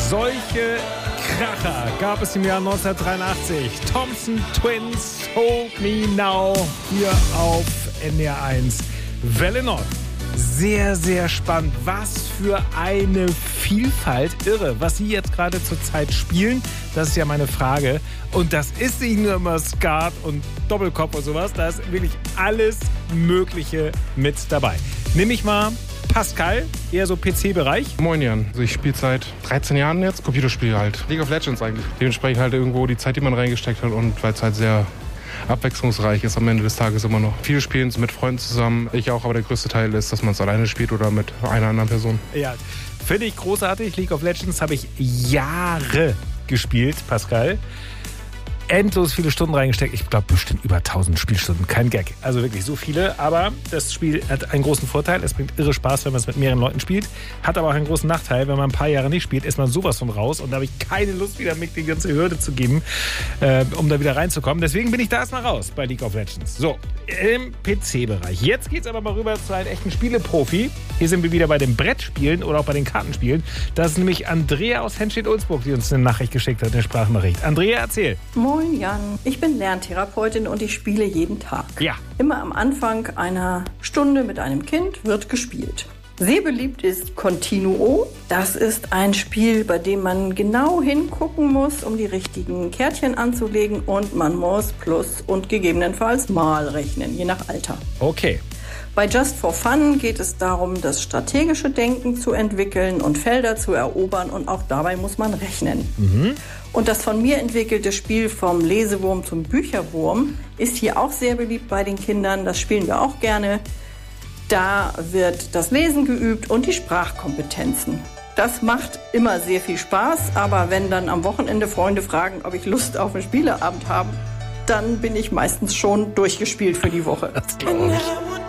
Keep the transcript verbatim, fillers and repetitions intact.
Solche Kracher gab es im Jahr neunzehnhundertdreiundachtzig. Thompson Twins, Hold Me Now, hier auf N D R eins. Welle Nord. Sehr, sehr spannend. Was für eine Vielfalt. Irre, was Sie jetzt gerade zur Zeit spielen, das ist ja meine Frage. Und das ist nicht nur immer Skat und Doppelkopf und sowas, da ist wirklich alles Mögliche mit dabei. Nimm ich mal Pascal, eher so P C-Bereich. Moin Jan, also ich spiele seit dreizehn Jahren jetzt Computerspiele halt. League of Legends eigentlich. Dementsprechend halt irgendwo die Zeit, die man reingesteckt hat und weil es halt sehr abwechslungsreich ist am Ende des Tages immer noch. Viele spielen es mit Freunden zusammen. Ich auch, aber der größte Teil ist, dass man es alleine spielt oder mit einer anderen Person. Ja, finde ich großartig. League of Legends habe ich Jahre gespielt, Pascal. Endlos viele Stunden reingesteckt. Ich glaube bestimmt über tausend Spielstunden. Kein Gag. Also wirklich so viele. Aber das Spiel hat einen großen Vorteil. Es bringt irre Spaß, wenn man es mit mehreren Leuten spielt. Hat aber auch einen großen Nachteil. Wenn man ein paar Jahre nicht spielt, ist man sowas von raus. Und da habe ich keine Lust, wieder mit die ganze Hürde zu geben, äh, um da wieder reinzukommen. Deswegen bin ich da erstmal raus bei League of Legends. So, im P C-Bereich. Jetzt geht es aber mal rüber zu einem echten Spieleprofi. Hier sind wir wieder bei den Brettspielen oder auch bei den Kartenspielen. Das ist nämlich Andrea aus Henstedt-Ulzburg, die uns eine Nachricht geschickt hat, eine Sprachnachricht. Andrea, erzähl. Moin Jan, ich bin Lerntherapeutin und ich spiele jeden Tag. Ja. Immer am Anfang einer Stunde mit einem Kind wird gespielt. Sehr beliebt ist Continuo. Das ist ein Spiel, bei dem man genau hingucken muss, um die richtigen Kärtchen anzulegen und man muss Plus und gegebenenfalls Mal rechnen, je nach Alter. Okay. Bei Just for Fun geht es darum, das strategische Denken zu entwickeln und Felder zu erobern und auch dabei muss man rechnen. Mhm. Und das von mir entwickelte Spiel vom Lesewurm zum Bücherwurm ist hier auch sehr beliebt bei den Kindern. Das spielen wir auch gerne. Da wird das Lesen geübt und die Sprachkompetenzen. Das macht immer sehr viel Spaß, aber wenn dann am Wochenende Freunde fragen, ob ich Lust auf einen Spieleabend habe, dann bin ich meistens schon durchgespielt für die Woche. Das glaube ich.